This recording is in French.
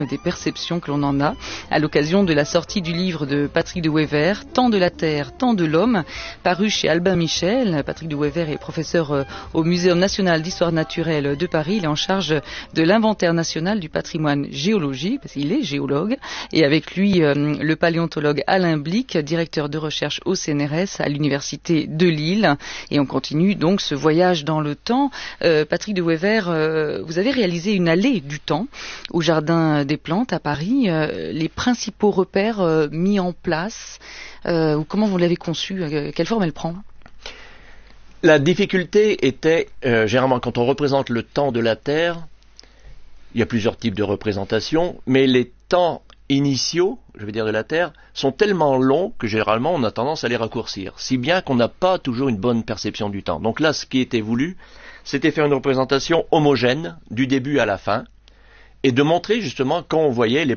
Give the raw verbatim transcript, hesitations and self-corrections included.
des perceptions que l'on en a à l'occasion de la sortie du livre de Patrick de Wever, Temps de la Terre, Temps de l'Homme, paru chez Albin Michel. Patrick de Wever est professeur au Muséum national d'histoire naturelle de Paris. Il est en charge de l'inventaire national du patrimoine géologique, parce qu'il est géologue, et avec lui euh, le paléontologue Alain Blic, directeur de recherche au C N R S à l'université de Lille. Et on continue donc ce voyage dans le temps. Euh, Patrick de Wever, euh, vous avez réalisé une allée du temps au jardin des plantes à Paris. Euh, les principaux repères euh, mis en place, euh, ou comment vous l'avez conçu, euh, quelle forme elle prend? La difficulté était, euh, généralement quand on représente le temps de la Terre, il y a plusieurs types de représentations, mais les temps initiaux, je veux dire de la Terre, sont tellement longs que généralement on a tendance à les raccourcir, si bien qu'on n'a pas toujours une bonne perception du temps. Donc là, ce qui était voulu, c'était faire une représentation homogène du début à la fin, et de montrer justement quand on voyait les